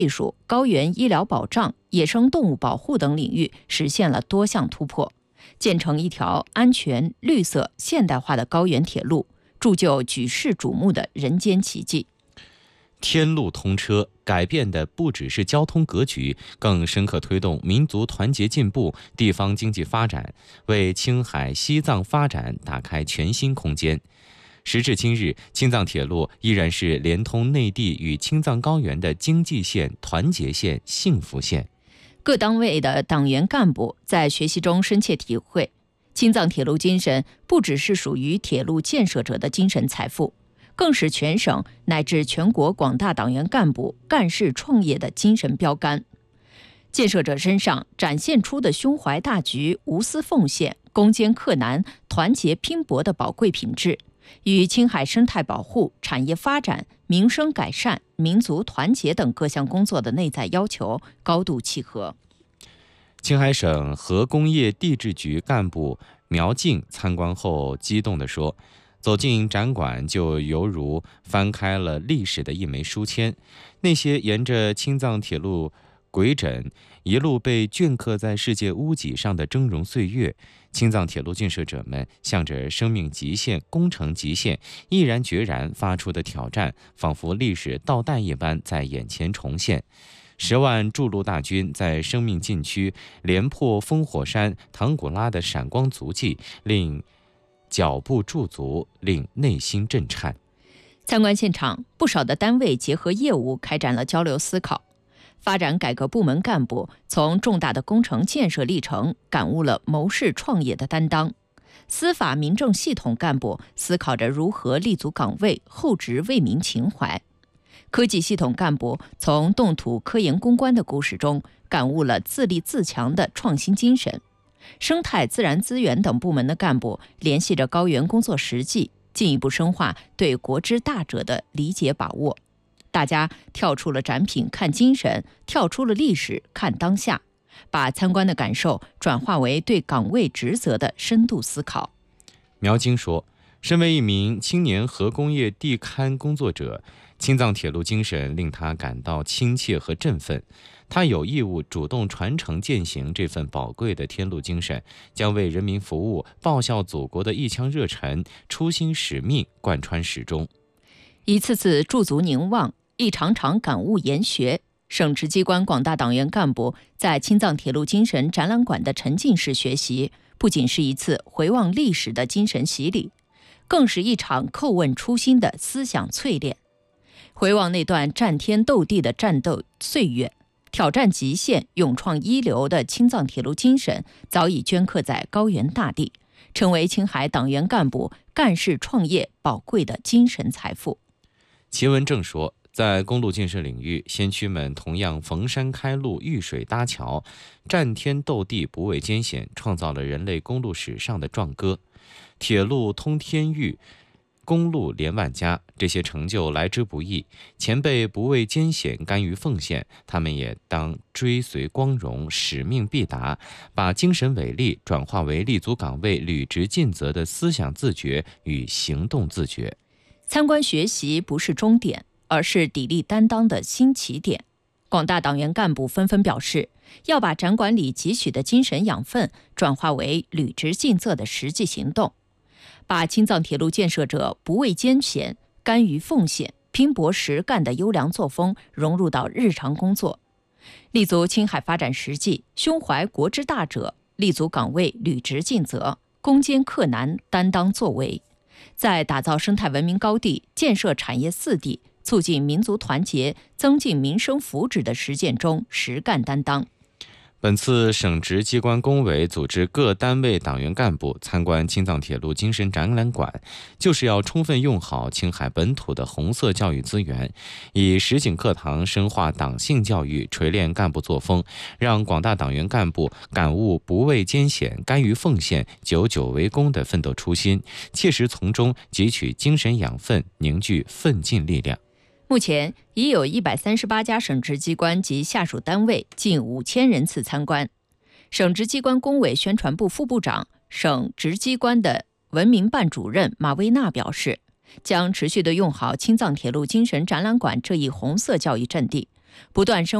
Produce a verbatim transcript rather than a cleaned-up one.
技术、高原医疗保障、野生动物保护等领域实现了多项突破，建成一条安全、绿色、现代化的高原铁路，铸就举世瞩目的人间奇迹。 天路通车改变的不只是交通格局，更深刻推动民族团结进步、地方经济发展，为青海、西藏发展打开全新空间。时至今日，青藏铁路依然是连通内地与青藏高原的经济线、团结线、幸福线。 各单位的党员干部在学习中深切体会，青藏铁路精神不只是属于铁路建设者的精神财富，更是全省乃至全国广大党员干部干事创业的精神标杆。建设者身上展现出的胸怀大局、无私奉献、攻坚克难、团结拼搏的宝贵品质，与青海生态保护、产业发展、民生改善、民族团结等各项工作的内在要求高度契合。 青海省核工业地质局干部苗静参观后激动地说，走进展馆就犹如翻开了历史的一枚书签，那些沿着青藏铁路轨枕一路被镌刻在世界屋脊上的峥嵘岁月，青藏铁路建设者们向着生命极限、工程极限毅然决然发出的挑战，仿佛历史倒带一般在眼前重现。十万筑路大军在生命禁区连破烽火山、唐古拉的闪光足迹，令脚步驻足，令内心震颤。 参观现场，不少的单位结合业务开展了交流思考。发展改革部门干部从重大的工程建设历程感悟了谋事创业的担当，司法民政系统干部思考着如何立足岗位、厚植为民情怀，科技系统干部从动土科研攻关的故事中感悟了自立自强的创新精神，生态自然资源等部门的干部联系着高原工作实际，进一步深化对国之大者的理解把握。大家跳出了展品看精神，跳出了历史看当下，把参观的感受转化为对岗位职责的深度思考。 苗晶说，身为一名青年核工业地勘工作者，青藏铁路精神令他感到亲切和振奋。他有义务主动传承践行这份宝贵的天路精神，将为人民服务、报效祖国的一腔热忱、初心使命贯穿始终。 一次次驻足凝望，一场场感悟研学，省直机关广大党员干部在青藏铁路精神展览馆的沉浸式学习，不仅是一次回望历史的精神洗礼，更是一场叩问初心的思想淬炼。回望那段战天斗地的战斗岁月，挑战极限、勇创一流的青藏铁路精神早已镌刻在高原大地，成为青海党员干部干事创业宝贵的精神财富。 齐文正说，在公路建设领域，先驱们同样逢山开路、遇水搭桥，战天斗地，不畏艰险，创造了人类公路史上的壮歌。铁路通天域，公路连万家，这些成就来之不易。前辈不畏艰险，甘于奉献，他们也当追随光荣，使命必达，把精神伟力转化为立足岗位、履职尽责的思想自觉与行动自觉。 参观学习不是终点，而是砥砺担当的新起点。广大党员干部纷纷表示，要把展馆里汲取的精神养分转化为履职尽责的实际行动，把青藏铁路建设者不畏艰险、甘于奉献、拼搏实干的优良作风融入到日常工作，立足青海发展实际，胸怀国之大者，立足岗位履职尽责，攻坚克难，担当作为，在打造生态文明高地、建设产业四地、促进民族团结、增进民生福祉的实践中实干担当。 本次省直机关工委组织各单位党员干部参观青藏铁路精神展览馆，就是要充分用好青海本土的红色教育资源，以实景课堂深化党性教育，锤炼干部作风，让广大党员干部感悟不畏艰险、甘于奉献、久久为功的奋斗初心，切实从中汲取精神养分，凝聚奋进力量。 目前已有一百三十八家省直机关及下属单位近五千人次参观。省直机关工委宣传部副部长、省直机关的文明办主任马薇娜表示，将持续地用好青藏铁路精神展览馆这一红色教育阵地， 不断深